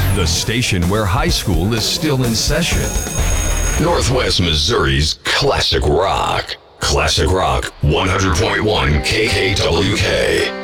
The station where high school is still in session. Northwest Missouri's Classic Rock. Classic Rock 100.1 KKWK.